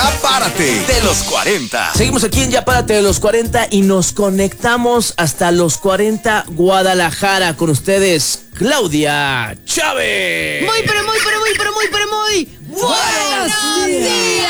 Ya Párate de los 40. Seguimos aquí en Ya Párate de los 40 y nos conectamos hasta los 40 Guadalajara con ustedes, Claudia Chávez. Muy buenos días.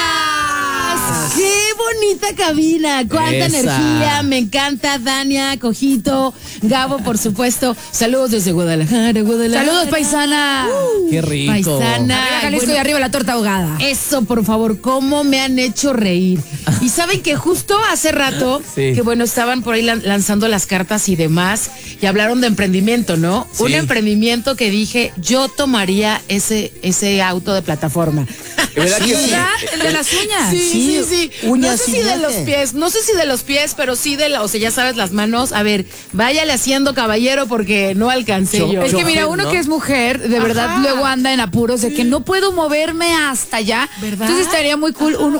Qué bonita cabina, cuánta energía, me encanta. Dania, Cojito, Gabo, por supuesto. Saludos desde Guadalajara. Saludos, paisana. Qué rico. Paisana. Arriba Jalisco y arriba la torta ahogada. Eso, por favor, cómo me han hecho reír. Y saben que justo hace rato, Sí. que bueno, estaban por ahí lanzando las cartas y demás, y hablaron de emprendimiento, ¿no? Sí. Un emprendimiento que dije, yo tomaría ese auto de plataforma. ¿Verdad que sí? ¿Verdad? El de las uñas. Sí. Uñas no sé y si de diente. los pies, pero sí o sea, ya sabes, las manos. A ver, váyale haciendo, caballero, porque no alcancé yo. Es que mira, Chofer, uno ¿no? que es mujer, de verdad, Ajá. luego anda en apuros de que no puedo moverme hasta allá. ¿Verdad? Entonces estaría muy cool un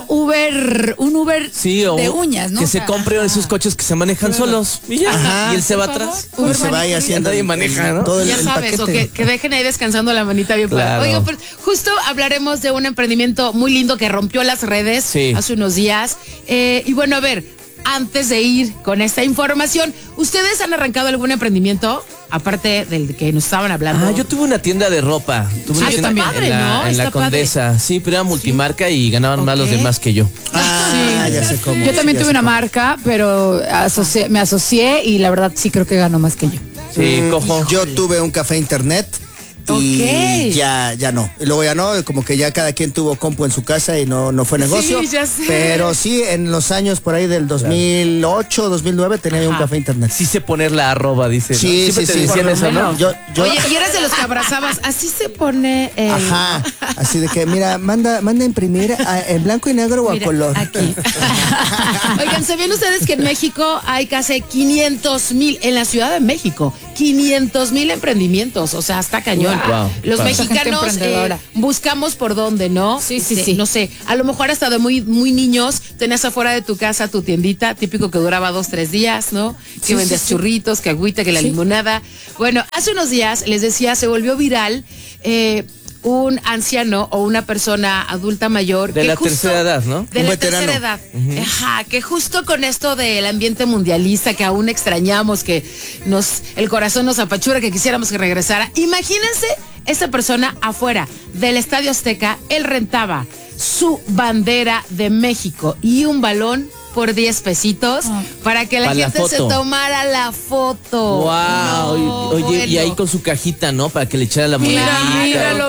Uber Sí, o de uñas, ¿no? que O se sea, compre esos coches que se manejan solos. Y ya. Ajá. Y él se va Por atrás. Y se vaya haciendo Nadie maneja, ¿no? todo el Ya sabes, o paquete. que dejen ahí descansando la manita bien Claro. padre. Oigan, pues, justo hablaremos de un emprendimiento muy lindo que rompió las redes Sí. hace unos días. Y bueno, a ver, antes de ir con esta información, ¿ustedes han arrancado algún emprendimiento? Aparte del que nos estaban hablando. Ah, yo tuve una tienda de ropa. Tuve una Ah, tienda está padre, en ¿no? la Está Condesa. Sí, pero era multimarca y ganaban más los Ok. demás que yo. Ah, ya sé cómo. Yo también ya tuve sé una cómo. marca, pero me asocié y la verdad sí creo que ganó más que yo. Sí, cojo. Yo tuve un café internet y Ok. ya no. Y luego ya no, como que ya cada quien tuvo compu en su casa y no fue negocio. Sí, ya sé. Pero sí, en los años por ahí del 2008, 2009 tenía yo un café internet. Sí sé poner la arroba, dice. ¿no? Sí, Siempre sí, te sí. decían eso, ¿no? Yo, Oye, y eras de los que abrazabas. Así se pone. Ajá, así de que, mira, manda a imprimir en blanco y negro o a Mira, color. aquí. Oigan, ¿sabían ustedes que en México hay casi 500,000, en la Ciudad de México, 500,000 emprendimientos? O sea, está cañón. Wow. Los Wow. mexicanos Gente emprendedora. buscamos por dónde, ¿no? Sí, sí, sí. No sé, a lo mejor hasta de muy niños tenías afuera de tu casa tu tiendita, típico que duraba 2-3 días, ¿no? Que vendías churritos, que agüita, que la limonada. Bueno, hace unos días, les decía, se volvió viral un anciano o una persona adulta mayor De que la justo- tercera edad, ¿no? de Un la veterano. tercera edad. Ajá, que justo con esto del ambiente mundialista que aún extrañamos, que el corazón nos apachura, que quisiéramos que regresara. Imagínense esta persona afuera del Estadio Azteca, él rentaba su bandera de México y un balón por 10 pesitos para que la Para la gente se foto. tomara la foto. Wow. No, Oye, y bueno. ahí con su cajita, ¿no? Para que le echara la monedita. Míralo.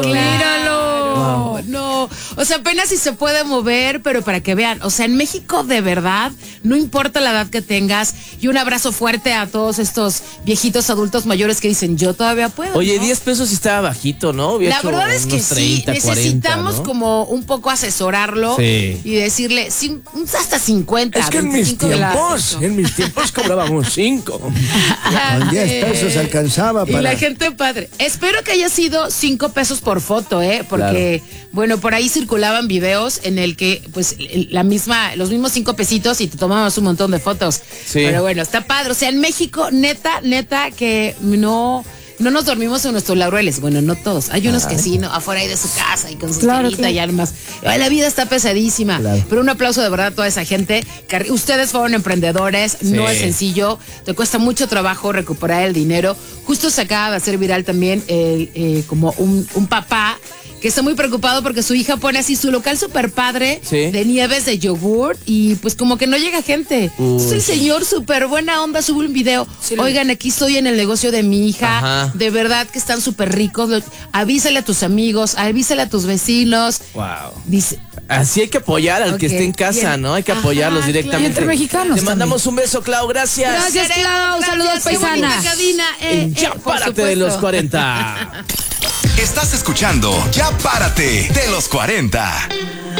Wow. No, o sea, apenas si se puede mover, pero para que vean, o sea, en México de verdad, no importa la edad que tengas, y un abrazo fuerte a todos estos viejitos adultos mayores que dicen, yo todavía puedo. Oye, ¿no? 10 pesos sí estaba bajito, ¿no? Hubiera La hecho verdad es que unos 30, sí, necesitamos 40, ¿no? como un poco asesorarlo Sí. y decirle, hasta 50. Es que en mis 25 tiempos cobrábamos 5. Con 10 pesos alcanzaba Y para... la gente padre. Espero que haya sido 5 pesos por foto, porque, bueno, por ahí circulaban videos en el que, pues, los mismos 5 pesitos y te tomabas un montón de fotos. Sí. Pero bueno, está padre. O sea, en México, neta, que no nos dormimos en nuestros laureles. Bueno, no todos. Hay unos que sí, ¿no? Afuera ahí de su casa y con su telita y armas. Ay, la vida está pesadísima. Claro. Pero un aplauso de verdad a toda esa gente. Que ustedes fueron emprendedores. No Sí. es sencillo. Te cuesta mucho trabajo recuperar el dinero. Justo se acaba de hacer viral también como un papá que está muy preocupado porque su hija pone así su local super padre Sí. de nieves de yogurt y pues como que no llega gente. Entonces el señor súper buena onda sube un video. Oigan, aquí estoy en el negocio de mi hija. Ajá. De verdad que están súper ricos. Avísale a tus amigos, avísale a tus vecinos. Wow. Dice, Así hay que apoyar al que Ok, esté en casa, bien. ¿no? Hay que Ajá, apoyarlos claro. directamente. Y entre mexicanos Te mandamos un beso, Clau. Gracias. Gracias, Clau. Saludos, qué bonita paisana. cabina. Ya por párate de los supuesto. 40. Estás escuchando Ya Párate de los 40.